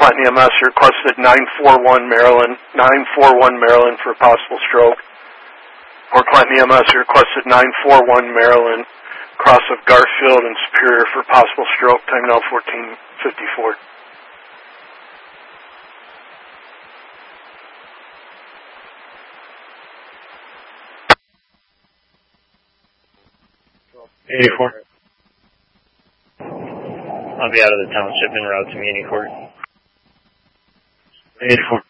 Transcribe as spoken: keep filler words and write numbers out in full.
Clinton E M S requested nine four one Maryland, nine four one Maryland for possible stroke. Port Clinton E M S requested nine four one Maryland, cross of Garfield and Superior for possible stroke, time now fourteen fifty-four. eighty-four. I'll be out of the township en route to Muni Court. eighty-four.